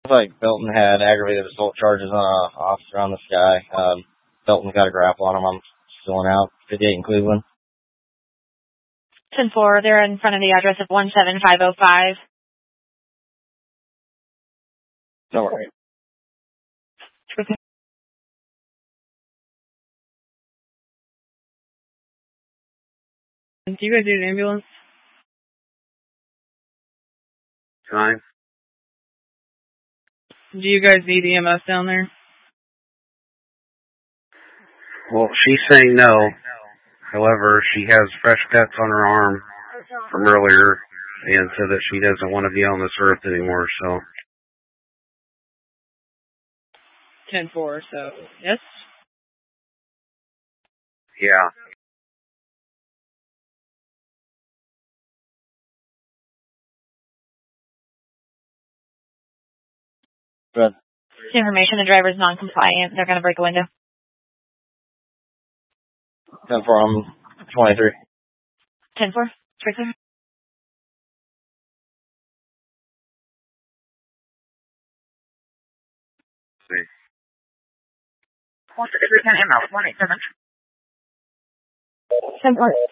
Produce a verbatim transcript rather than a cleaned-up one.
like Belton had aggravated assault charges on an officer on this guy. Um, Belton's got a grapple on him. I'm filling out fifty-eight in Cleveland. ten four, they're in front of the address of one seven five oh five. No worries. Do you guys need an ambulance? Fine. Do you guys need E M S down there? Well, she's saying no. However, she has fresh cuts on her arm from earlier and said that she doesn't want to be on this earth anymore, so. ten four, so, yes? Yeah. Good. Information, the driver's non-compliant. They're going to break a window. ten four, I'm twenty-three. ten four, break window. See. one eight seven. ten four.